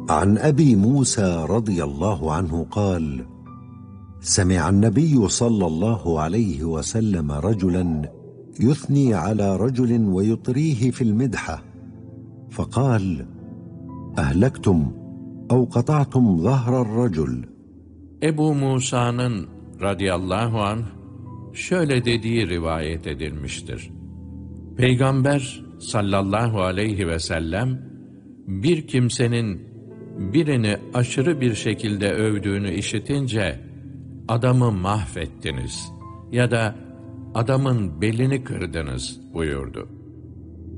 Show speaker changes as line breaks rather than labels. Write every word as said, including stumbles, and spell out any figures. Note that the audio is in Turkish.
عن أبي موسى رضي الله عنه قال: سمع النبي صلى الله عليه وسلم رجلا يثني على رجل ويطريه في المدحة، فقال: أهلكتم أو قطعتم ظهر الرجل.
Ebu Musa'nın radıyallahu anh şöyle dediği rivayet edilmiştir. Peygamber sallallahu aleyhi ve sellem bir kimsenin birini aşırı bir şekilde övdüğünü işitince adamı mahvettiniz ya da adamın belini kırdınız buyurdu.